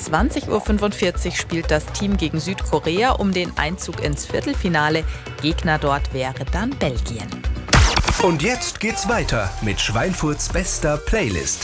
20:45 Uhr spielt das Team gegen Südkorea um den Einzug ins Viertelfinale. Gegner dort wäre dann Belgien. Und jetzt geht's weiter mit Schweinfurts bester Playlist.